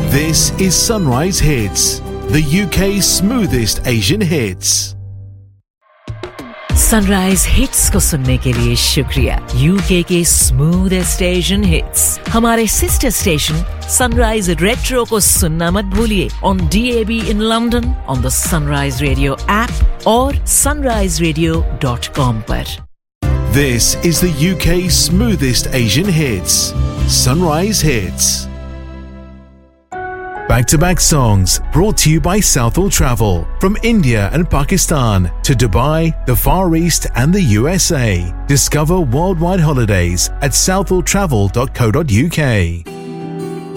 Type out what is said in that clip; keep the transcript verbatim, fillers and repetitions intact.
This is Sunrise Hits, the U K's smoothest Asian hits. Sunrise hits को सुनने के लिए शुक्रिया। यूके के स्मूथेस्ट एशियन हिट्स हमारे सिस्टर स्टेशन सनराइज रेट्रो को सुनना मत भूलिए on D A B in London, on the sunrise radio app और sunrise radio dot com पर। This is the U K's smoothest Asian hits, Sunrise Hits. Back-to-back songs brought to you by Southall Travel. From India and Pakistan to Dubai, the Far East and the U S A. Discover worldwide holidays at southall travel dot co dot U K.